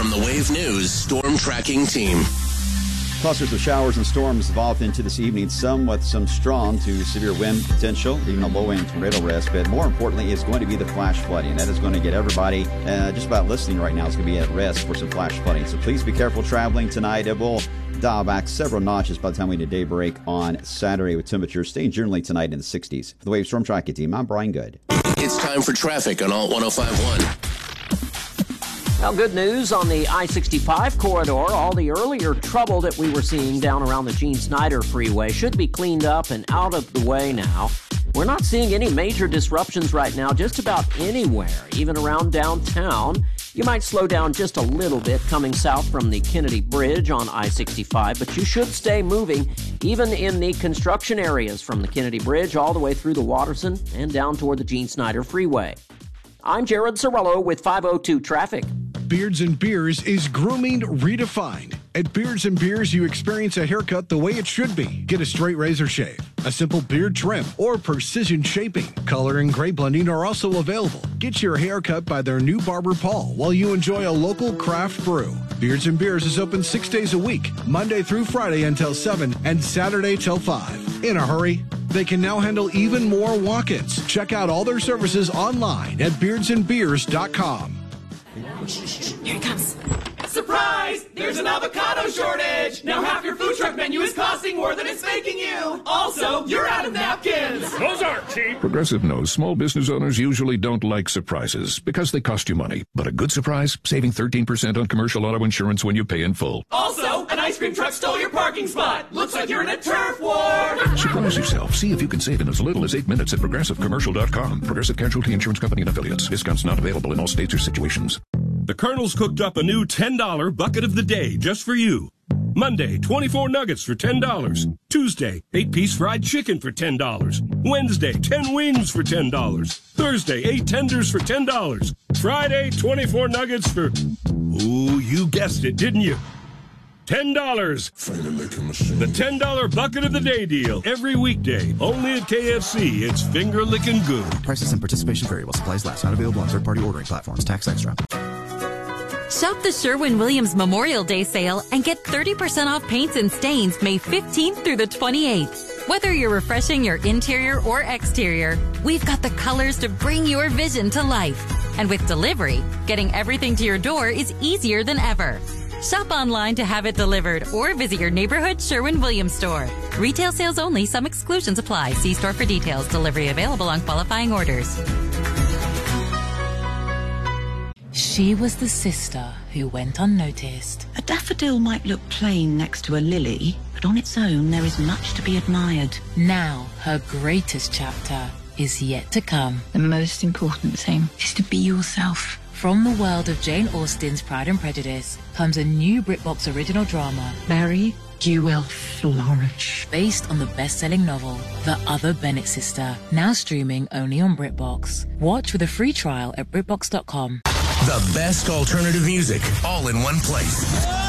from the Wave News Storm Tracking Team. Clusters of showers and storms evolved into this evening, some with some strong to severe wind potential, even a low-end tornado risk. But more importantly, it's going to be the flash flooding. That is going to get everybody just about listening right now is going to be at risk for some flash flooding. So please be careful traveling tonight. It will dial back several notches by the time we get a daybreak on Saturday, with temperatures staying generally tonight in the 60s. For the Wave Storm Tracking Team, I'm Brian Good. It's time for traffic on Alt 105.1. Well, good news on the I-65 corridor. All the earlier trouble that we were seeing down around the Gene Snyder Freeway should be cleaned up and out of the way now. We're not seeing any major disruptions right now just about anywhere, even around downtown. You might slow down just a little bit coming south from the Kennedy Bridge on I-65, but you should stay moving even in the construction areas from the Kennedy Bridge all the way through the Watterson and down toward the Gene Snyder Freeway. I'm Jared Sorello with 502 Traffic. Beards and Beers is grooming redefined. At Beards and Beers, you experience a haircut the way it should be. Get a straight razor shave, a simple beard trim, or precision shaping. Color and gray blending are also available. Get your hair cut by their new barber, Paul, while you enjoy a local craft brew. Beards and Beers is open 6 days a week, Monday through Friday until 7 and Saturday till 5. In a hurry? They can now handle even more walk-ins. Check out all their services online at beardsandbeers.com. Here it comes. Surprise! There's an avocado shortage! Now half your food truck menu is costing more than it's making you! Also, you're out of napkins! Those aren't cheap! Progressive knows small business owners usually don't like surprises because they cost you money. But a good surprise? Saving 13% on commercial auto insurance when you pay in full. Also, an ice cream truck stole your parking spot! Looks like you're in a turf war! Surprise yourself. See if you can save in as little as 8 minutes at ProgressiveCommercial.com. Progressive Casualty Insurance Company and Affiliates. Discounts not available in all states or situations. The Colonel's cooked up a new $10 bucket of the day just for you. Monday, 24 nuggets for $10. Tuesday, 8-piece fried chicken for $10. Wednesday, 10 wings for $10. Thursday, 8 tenders for $10. Friday, 24 nuggets for... Ooh, you guessed it, didn't you? $10. The $10 bucket of the day deal. Every weekday. Only at KFC. It's finger licking good. Prices and participation vary while supplies last. Not available on third-party ordering platforms. Tax extra. Shop the Sherwin-Williams Memorial Day sale and get 30% off paints and stains May 15th through the 28th. Whether you're refreshing your interior or exterior, we've got the colors to bring your vision to life. And with delivery, getting everything to your door is easier than ever. Shop online to have it delivered or visit your neighborhood Sherwin-Williams store. Retail sales only. Some exclusions apply. See store for details. Delivery available on qualifying orders. She was the sister who went unnoticed. A daffodil might look plain next to a lily, but on its own there is much to be admired. Now, her greatest chapter is yet to come. The most important thing is to be yourself. From the world of Jane Austen's Pride and Prejudice comes a new BritBox original drama, Mary, you will flourish. Based on the best-selling novel, The Other Bennett Sister, now streaming only on BritBox. Watch with a free trial at BritBox.com. The best alternative music, all in one place.